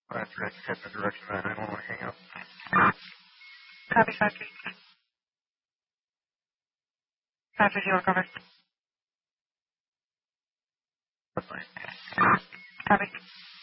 That's right. Head in the direction of that 911 hang up. Copy 530. 530 cover. That's fine. Copy.